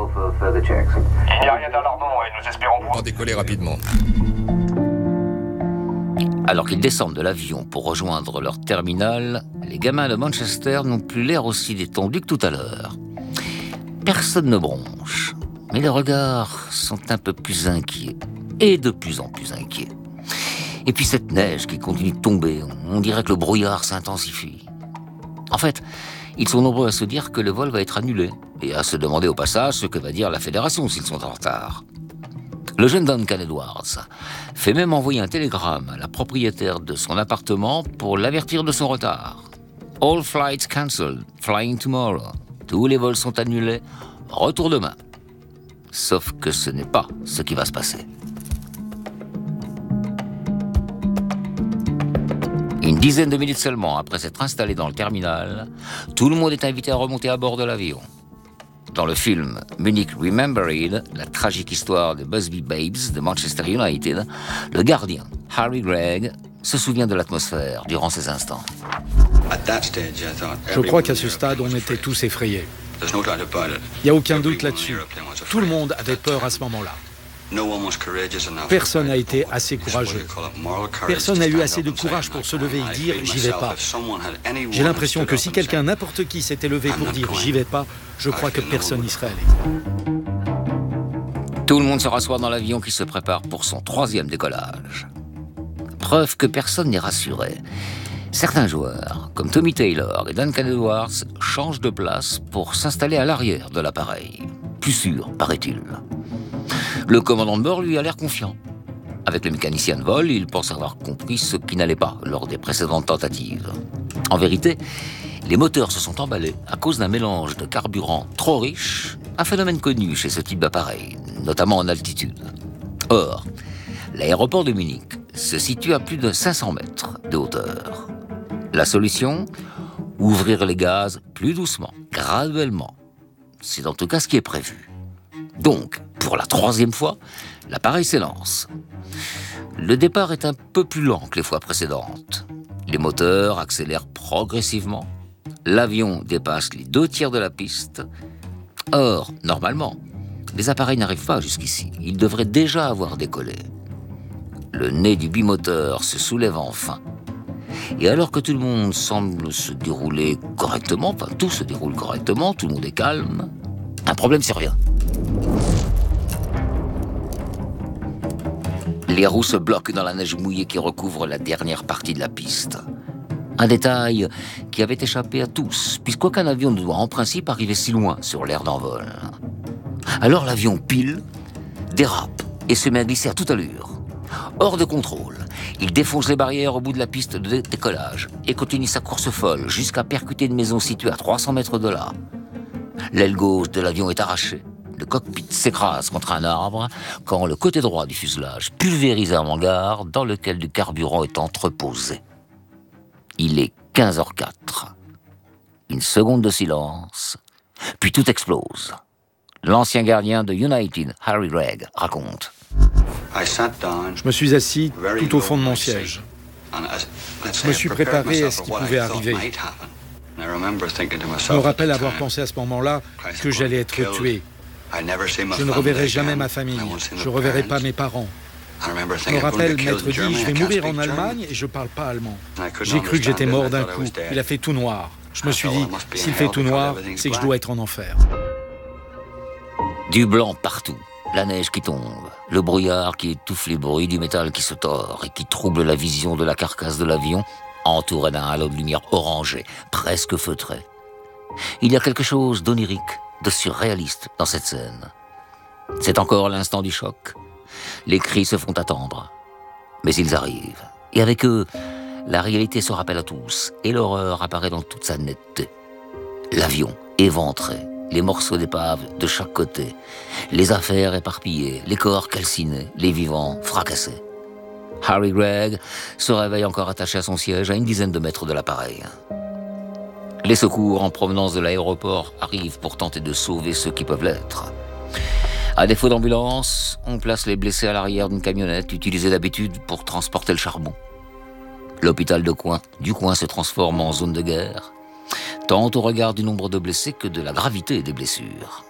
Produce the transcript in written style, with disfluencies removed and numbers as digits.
Il n'y a rien d'alarmant et nous espérons pouvoir décoller rapidement. Alors qu'ils descendent de l'avion pour rejoindre leur terminal, les gamins de Manchester n'ont plus l'air aussi détendus que tout à l'heure. Personne ne bronche, mais les regards sont un peu plus inquiets, et de plus en plus inquiets. Et puis cette neige qui continue de tomber, on dirait que le brouillard s'intensifie. En fait, ils sont nombreux à se dire que le vol va être annulé, et à se demander au passage ce que va dire la fédération s'ils sont en retard. Le jeune Duncan Edwards fait même envoyer un télégramme à la propriétaire de son appartement pour l'avertir de son retard. « All flights cancelled, flying tomorrow. » Tous les vols sont annulés, retour demain. Sauf que ce n'est pas ce qui va se passer. Une dizaine de minutes seulement après s'être installé dans le terminal, tout le monde est invité à remonter à bord de l'avion. Dans le film Munich Remembered, la tragique histoire de Busby Babes de Manchester United, le gardien, Harry Gregg, se souvient de l'atmosphère durant ces instants. Je crois qu'à ce stade, on était tous effrayés. Il n'y a aucun doute là-dessus. Tout le monde avait peur à ce moment-là. Personne n'a été assez courageux. Personne n'a eu assez de courage pour se lever et dire « j'y vais pas ». J'ai l'impression que si quelqu'un, n'importe qui, s'était levé pour dire « j'y vais pas », je crois que personne n'y serait allé. Tout le monde se rassoit dans l'avion qui se prépare pour son 3e décollage. Preuve que personne n'est rassuré. Certains joueurs, comme Tommy Taylor et Duncan Edwards, changent de place pour s'installer à l'arrière de l'appareil. Plus sûr, paraît-il. Le commandant de bord, lui, a l'air confiant. Avec le mécanicien de vol, il pense avoir compris ce qui n'allait pas lors des précédentes tentatives. En vérité, les moteurs se sont emballés à cause d'un mélange de carburant trop riche, un phénomène connu chez ce type d'appareil, notamment en altitude. Or, l'aéroport de Munich se situe à plus de 500 mètres de hauteur. La solution ? Ouvrir les gaz plus doucement, graduellement. C'est en tout cas ce qui est prévu. Donc, pour la 3e fois, l'appareil s'élance. Le départ est un peu plus lent que les fois précédentes. Les moteurs accélèrent progressivement. L'avion dépasse les 2/3 de la piste. Or, normalement, les appareils n'arrivent pas jusqu'ici. Ils devraient déjà avoir décollé. Le nez du bimoteur se soulève enfin. Et alors que tout le monde semble se dérouler correctement, enfin tout se déroule correctement, tout le monde est calme, un problème survient. Les roues se bloquent dans la neige mouillée qui recouvre la dernière partie de la piste. Un détail qui avait échappé à tous, puisqu'aucun avion ne doit en principe arriver si loin sur l'aire d'envol. Alors l'avion pile, dérape et se met à glisser à toute allure. Hors de contrôle, il défonce les barrières au bout de la piste de décollage et continue sa course folle jusqu'à percuter une maison située à 300 mètres de là. L'aile gauche de l'avion est arrachée. Le cockpit s'écrase contre un arbre quand le côté droit du fuselage pulvérise un hangar dans lequel du carburant est entreposé. Il est 15h04. Une seconde de silence, puis tout explose. L'ancien gardien de United, Harry Gregg, raconte. Je me suis assis tout au fond de mon siège. Je me suis préparé à ce qui pouvait arriver. Je me rappelle avoir pensé à ce moment-là que j'allais être tué. Je ne reverrai jamais ma famille. Je ne reverrai pas mes parents. Je me rappelle m'être dit, je vais mourir en Allemagne et je ne parle pas allemand. J'ai cru que j'étais mort d'un coup. Il a fait tout noir. Je me suis dit, s'il fait tout noir, c'est que je dois être en enfer. Du blanc partout. La neige qui tombe, le brouillard qui étouffe les bruits du métal qui se tord et qui trouble la vision de la carcasse de l'avion, entouré d'un halo de lumière orangée, presque feutré. Il y a quelque chose d'onirique, de surréaliste dans cette scène. C'est encore l'instant du choc. Les cris se font attendre. Mais ils arrivent. Et avec eux, la réalité se rappelle à tous et l'horreur apparaît dans toute sa netteté. L'avion éventré. Les morceaux d'épave de chaque côté, les affaires éparpillées, les corps calcinés, les vivants fracassés. Harry Gregg se réveille encore attaché à son siège à une dizaine de mètres de l'appareil. Les secours en provenance de l'aéroport arrivent pour tenter de sauver ceux qui peuvent l'être. À défaut d'ambulance, on place les blessés à l'arrière d'une camionnette utilisée d'habitude pour transporter le charbon. L'hôpital du coin se transforme en zone de guerre, tant au regard du nombre de blessés que de la gravité des blessures.